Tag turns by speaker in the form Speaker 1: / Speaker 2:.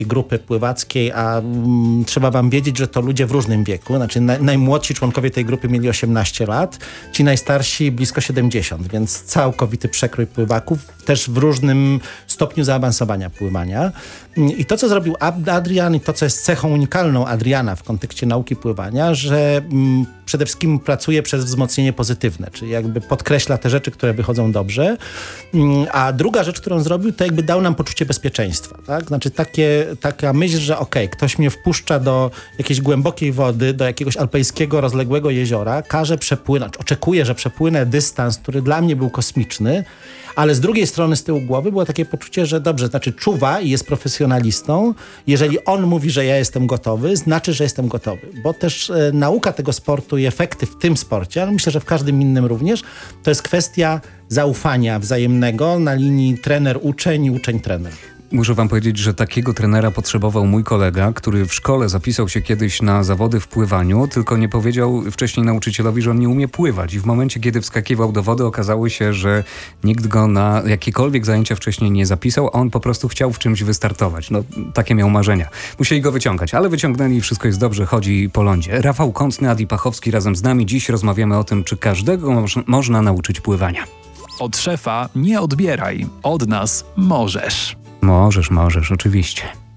Speaker 1: grupy pływackiej, a trzeba wam wiedzieć, że to ludzie w różnym wieku. Znaczy najmłodsi członkowie tej grupy mieli 18 lat, ci najstarsi blisko 70, więc całkowity przekrój pływaków, też w różnym stopniu zaawansowania pływania. I to, co zrobił Adrian i to, co jest cechą unikalną Adriana w kontekście nauki pływania, że przede wszystkim pracuje przez wzmocnienie pozytywne, czyli jakby podkreśla te rzeczy, które wychodzą dobrze. A druga rzecz, którą zrobił, to jakby dał nam poczucie bezpieczeństwa. Tak? Znaczy taka myśl, że ktoś mnie wpuszcza do jakiejś głębokiej wody, do jakiegoś alpejskiego, rozległego jeziora, każe przepłynąć, oczekuje, że przepłynę dystans, który dla mnie był kosmiczny, ale z drugiej strony z tyłu głowy było takie poczucie, że dobrze, znaczy czuwa i jest profesjonalistą. Jeżeli on mówi, że ja jestem gotowy, znaczy, że jestem gotowy. Bo też nauka tego sportu i efekty w tym sporcie, ale myślę, że w każdym innym również, to jest kwestia zaufania wzajemnego na linii trener-uczeń i uczeń-trener.
Speaker 2: Muszę wam powiedzieć, że takiego trenera potrzebował mój kolega, który w szkole zapisał się kiedyś na zawody w pływaniu, tylko nie powiedział wcześniej nauczycielowi, że on nie umie pływać. I w momencie, kiedy wskakiwał do wody, okazało się, że nikt go na jakiekolwiek zajęcia wcześniej nie zapisał, a on po prostu chciał w czymś wystartować. No, takie miał marzenia. Musieli go wyciągać, ale wyciągnęli i wszystko jest dobrze, chodzi po lądzie. Rafał Kątny, Adi Pachowski razem z nami. Dziś rozmawiamy o tym, czy każdego można nauczyć pływania.
Speaker 3: Od szefa nie odbieraj, od nas możesz.
Speaker 2: Możesz, oczywiście.